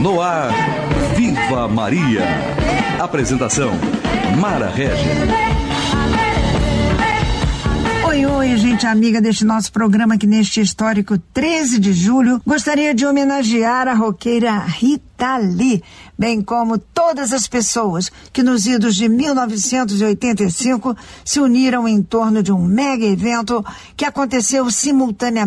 No ar, Viva Maria. Apresentação, Mara Régia. Oi, gente amiga deste nosso programa que neste histórico 13 de julho gostaria de homenagear a roqueira Rita Lee, bem como todas as pessoas que nos idos de 1985 se uniram em torno de um mega evento que aconteceu simultaneamente